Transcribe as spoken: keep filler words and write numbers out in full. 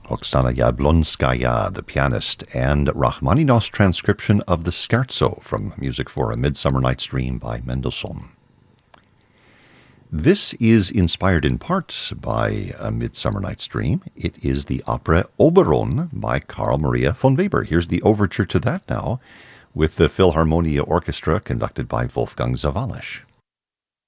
Oksana Yablonskaya, the pianist, and Rachmaninoff's transcription of the Scherzo from Music for a Midsummer Night's Dream by Mendelssohn. This is inspired in part by A Midsummer Night's Dream. It is the opera Oberon by Carl Maria von Weber. Here's the overture to that now, with the Philharmonia Orchestra conducted by Wolfgang Sawallisch.